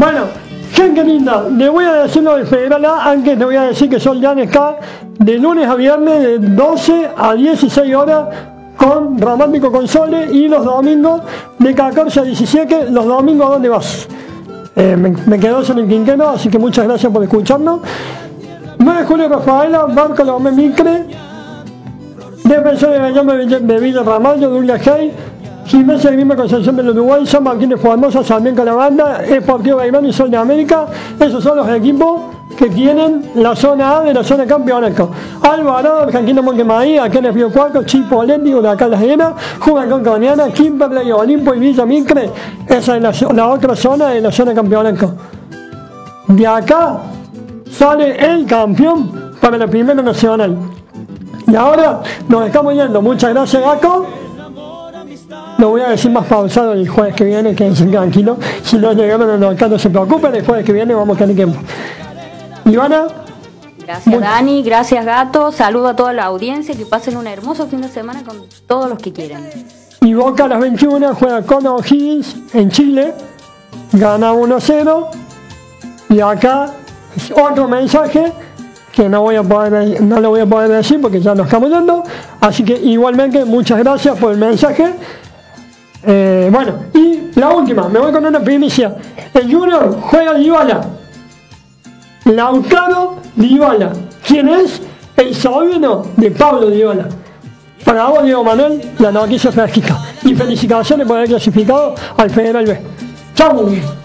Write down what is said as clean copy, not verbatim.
Bueno, gente linda, le voy a decir lo del Federal A, aunque te voy a decir que Soldán está de lunes a viernes de 12 a 16 horas con Romántico con Sole, y los domingos de 14 a 17. Los domingos, ¿a dónde vas? Me quedo en el Quinqueno, así que muchas gracias por escucharnos. 9 de julio, Rafaela, Bartolomé Micre, Defensor de Gallama de Villa Ramallo, Douglas Hay, Gimnasia de Grima Concepción del Uruguay, San Martín de Formosa, San la Banda, Esportivo Belgrano y Sol de América. Esos son los equipos que tienen la zona A de la zona campeonato. Alvarado, Argentino Monquemaí, Aquenes Río Cuarto, Chipoletti, Huracán Las Llenas, juegan con Coniana, Kimberley, Olimpo y Villa Micre. Esa es la otra zona de la zona campeonato. De acá sale el campeón para la primera nacional. Y ahora nos estamos yendo. Muchas gracias, Gaco. Lo voy a decir más pausado el jueves que viene, que es tranquilo. Si no llegamos a los no se preocupen, el jueves que viene vamos a tener tiempo. Ivana. Gracias, Dani, gracias, Gato. Saludo a toda la audiencia, que pasen un hermoso fin de semana con todos los que quieran. Y Boca a las 21 juega con O'Higgins en Chile, gana 1-0. Y acá otro mensaje que no lo voy a poder decir porque ya nos estamos yendo, así que igualmente muchas gracias por el mensaje. Bueno, y la última, me voy con una primicia. El Junior juega Dybala, Lautaro Dybala, quien es el sobrino de Pablo Dybala. Para vos, Diego Manuel, la noticia fresquita, y felicitaciones por haber clasificado al Federal B. ¡Chau!